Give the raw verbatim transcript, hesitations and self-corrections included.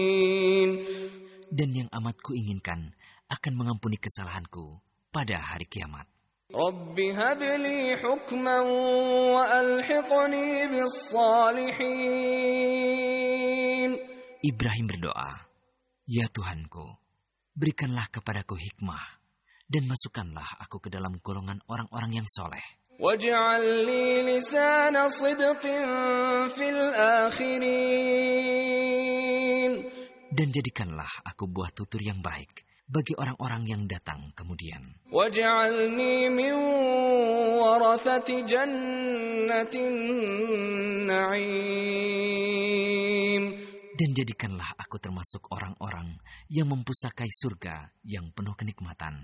Dan yang amat kuinginkan akan mengampuni kesalahanku pada hari kiamat. رب هب لي حكما وألحقني بالصالحين. Ibrahim berdoa, "Ya Tuhanku, berikanlah kepadaku hikmah dan masukkanlah aku ke dalam golongan orang-orang yang soleh. واجعل لي لسان صدق في الآخرين. Dan jadikanlah aku buah tutur yang baik bagi orang-orang yang datang kemudian. واجعلني من ورثة جنة النعيم. Dan jadikanlah aku termasuk orang-orang yang mempusakai surga yang penuh kenikmatan.